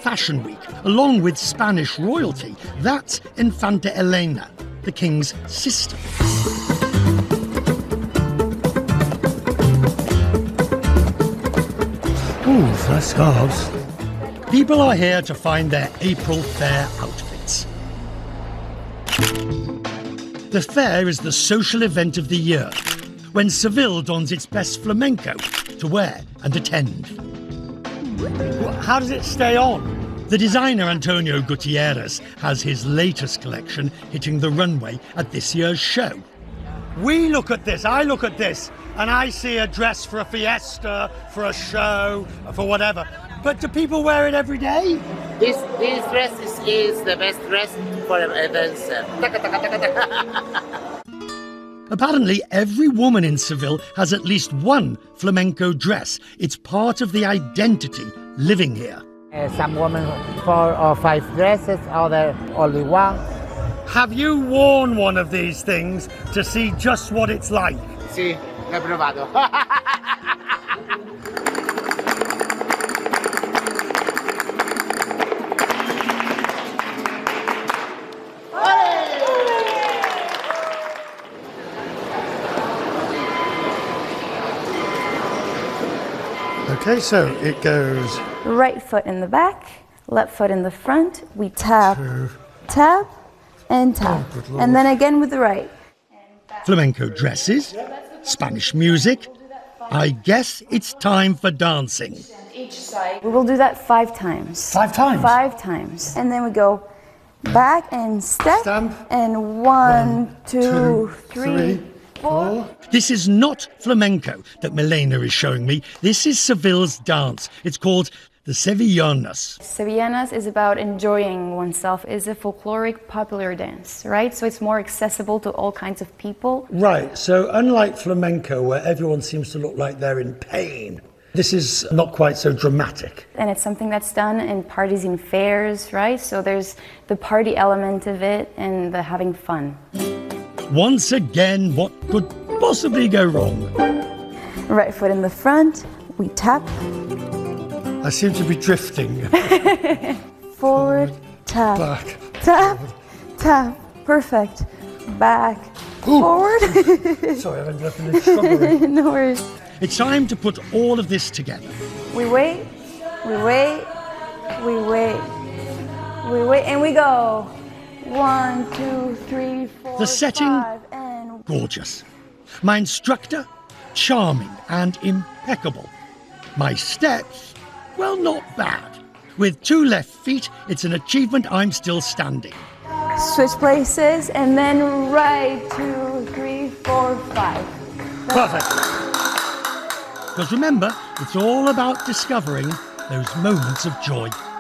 Fashion Week, along with Spanish royalty. That's Infanta Elena, the king's sister. Ooh, nice scarves. People are here to find their April Fair outfits. The fair is the social event of the year, when Seville dons its best flamenco to wear and attend. How does it stay on? The designer Antonio Gutierrez has his latest collection hitting the runway at this year's show. We look at this, I look at this, and I see a dress for a fiesta, for a show, for whatever. But do people wear it every day? This dress is the best dress for a dancer. Apparently, every woman in Seville has at least one flamenco dress. It's part of the identity living here. Some women 4 or 5 dresses, other only one. Have you worn one of these things to see just what it's like? Sí, lo he probado. Okay, so it goes... Right foot in the back, left foot in the front. We tap, tap, and tap. Oh, and then again with the right. Flamenco dresses, Spanish music. I guess it's time for dancing. Each side. We will do that 5 times. 5 times? 5 times. And then we go back and step. Stamp. And 1, 2, 3, 4. This is not flamenco that Milena is showing me. This is Seville's dance. It's called the Sevillanas. Sevillanas is about enjoying oneself. It's a folkloric popular dance, right? So it's more accessible to all kinds of people. Right, so unlike flamenco, where everyone seems to look like they're in pain, this is not quite so dramatic. And it's something that's done in parties and fairs, right? So there's the party element of it and the having fun. Once again, what could possibly go wrong? Right foot in the front, we tap. I seem to be drifting. Forward, tap, Back. tap, tap. Perfect. Back, forward. Sorry, I've ended up in the shrubbery. No worries. It's time to put all of this together. We wait, we wait, we wait, we wait, and we go. 1, 2, 3, 4, The setting, 5, and... gorgeous. My instructor, charming and impeccable. My steps, well, not bad. With 2 left feet, it's an achievement I'm still standing. Switch places, and then right, 2, 3, 4, 5. Perfect. Because remember, it's all about discovering those moments of joy.